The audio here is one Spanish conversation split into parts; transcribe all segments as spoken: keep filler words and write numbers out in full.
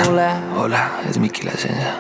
Hola, hola, es Miki La Senza.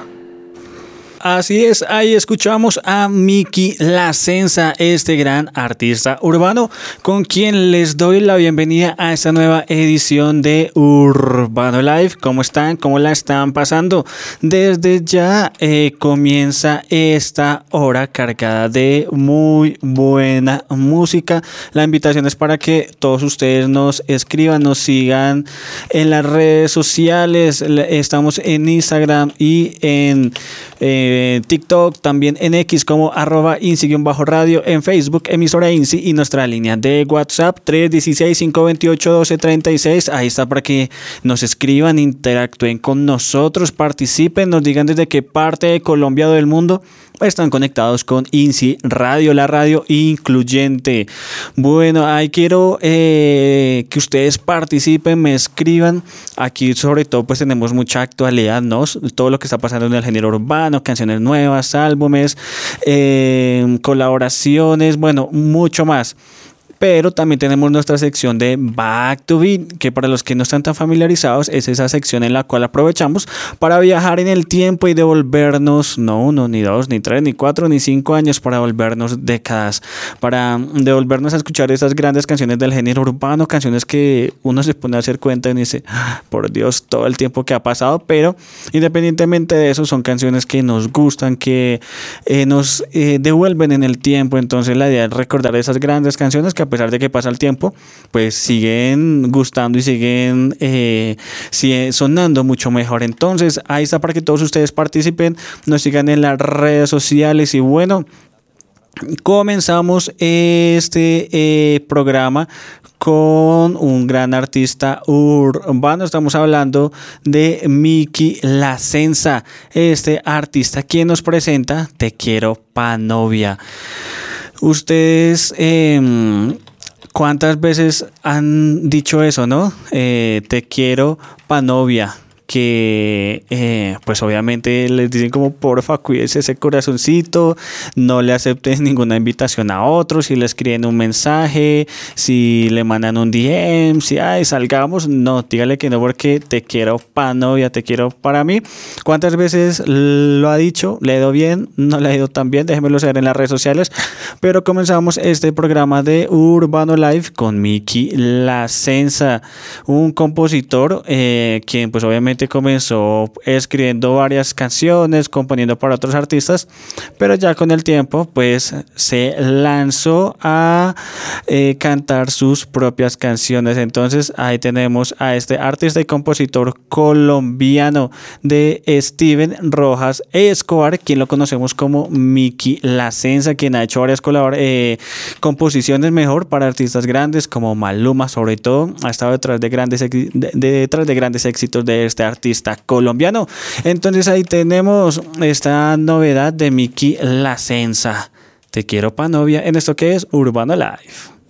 Así es, ahí escuchamos a Miki La Senza, este gran artista urbano, con quien les doy la bienvenida a esta nueva edición de Urbano Live. ¿Cómo están? ¿Cómo la están pasando? Desde ya eh, comienza esta hora cargada de muy buena música. La invitación es para que todos ustedes nos escriban, nos sigan en las redes sociales. Estamos en Instagram y en eh, TikTok, también en X como arroba INSI-radio, en Facebook emisora INSI y nuestra línea de WhatsApp tres uno seis, cinco dos ocho, uno dos tres seis. Ahí está para que nos escriban, interactúen con nosotros, participen, nos digan desde qué parte de Colombia o del mundo están conectados con INSI Radio, la radio incluyente. Bueno, ahí quiero eh, que ustedes participen, me escriban. Aquí sobre todo pues tenemos mucha actualidad, ¿no? Todo lo que está pasando en el género urbano, canciones nuevas, álbumes, eh, colaboraciones, bueno, mucho más. Pero también tenemos nuestra sección de Back to Beat, que para los que no están tan familiarizados es esa sección en la cual aprovechamos para viajar en el tiempo y devolvernos, no uno, ni dos, ni tres, ni cuatro, ni cinco años, para devolvernos décadas, para devolvernos a escuchar esas grandes canciones del género urbano, canciones que uno se pone a hacer cuenta y dice, por Dios, todo el tiempo que ha pasado, pero independientemente de eso son canciones que nos gustan, que eh, nos eh, devuelven en el tiempo. Entonces la idea es recordar esas grandes canciones que a pesar de que pasa el tiempo, pues siguen gustando y siguen eh, sigue sonando mucho mejor. Entonces, ahí está para que todos ustedes participen, nos sigan en las redes sociales y bueno, comenzamos este eh, programa con un gran artista urbano. Estamos hablando de Miki La Senza, este artista quien nos presenta Te Quiero Pa' Novia. Ustedes, eh, ¿cuántas veces han dicho eso, no? Eh, te quiero pa' novia. Que eh, pues obviamente les dicen como porfa, cuídese ese corazoncito, no le aceptes ninguna invitación a otros, si le escriben un mensaje, si le mandan un D M, si ay, salgamos, no, dígale que no porque te quiero pa' novia, te quiero para mí. ¿Cuántas veces lo ha dicho? ¿Le ha ido bien? ¿No le ha ido tan bien? Déjenmelo saber en las redes sociales. Pero comenzamos este programa de Urbano Live con Miki La Senza, un compositor eh, quien pues obviamente comenzó escribiendo varias canciones, componiendo para otros artistas, pero ya con el tiempo pues se lanzó a eh, cantar sus propias canciones. Entonces ahí tenemos a este artista y compositor colombiano de Steven Rojas Escobar, quien lo conocemos como Miki La Senza, quien ha hecho varias colabor- eh, composiciones mejor para artistas grandes como Maluma, sobre todo ha estado detrás de grandes, de, de, detrás de grandes éxitos de este artista colombiano. Entonces ahí tenemos esta novedad de Miki La Senza, Te Quiero Pa' Novia, en esto que es Urbano Live.